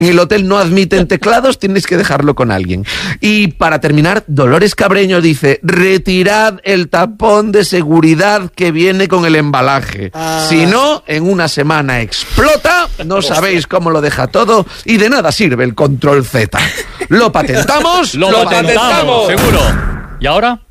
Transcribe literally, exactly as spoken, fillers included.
el hotel no admiten teclados, tienes que dejarlo con alguien. Y para terminar, Dolores Cabreño dice, retirad el tapón de seguridad que viene con el embalaje. Ah. Si no, en una semana explota, no sabéis cómo lo deja todo y de nada sirve el control Z. ¿Lo patentamos? Lo, lo patentamos, patentamos, seguro. ¿Y ahora?